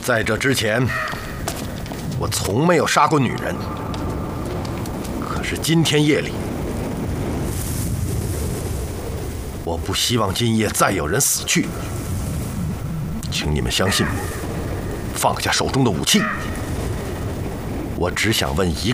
在这之前，我从没有杀过女人。可是今天夜里，我不希望今夜再有人死去。请你们相信我，放下手中的武器。我只想问一